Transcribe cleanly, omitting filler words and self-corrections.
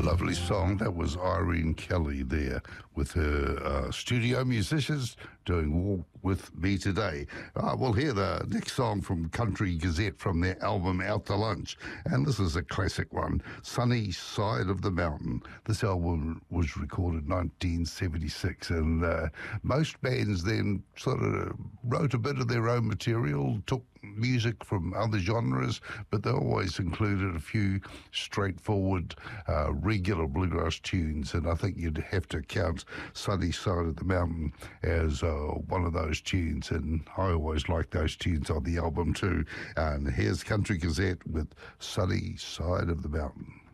Lovely song. That was Irene Kelly there with her studio musicians doing Walk With Me Today. We'll hear the next song from Country Gazette from their album Out to Lunch. And this is a classic one, Sunny Side of the Mountain. This album was recorded in 1976, and most bands then sort of wrote a bit of their own material, took music from other genres, but they always included a few straightforward, regular bluegrass tunes, and I think you'd have to count Sunny Side of the Mountain as one of those tunes, and I always like those tunes on the album too. And here's Country Gazette with Sunny Side of the Mountain.